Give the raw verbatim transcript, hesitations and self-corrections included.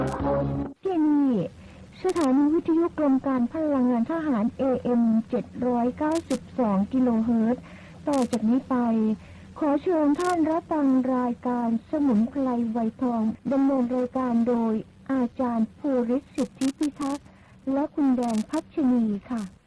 ที่นี่สถานีวิทยุกรมการพลังงานทหาร เอ เอ็ม เจ็ดร้อยเก้าสิบสอง กิโลเฮิรตซ์ต่อจากนี้ไปขอเชิญท่านรับฟังรายการสมุนไพรไวทองดำเนินรายการโดยอาจารย์ภูริศ สิทธิพิทักษ์และคุณแดงพัชนีค่ะ